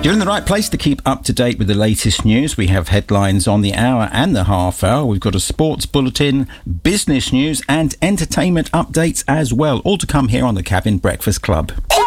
You're in the right place to keep up to date with the latest news. We have headlines on the hour and the half hour. We've got a sports bulletin, business news and entertainment updates as well. All to come here on the Cabin Breakfast Club.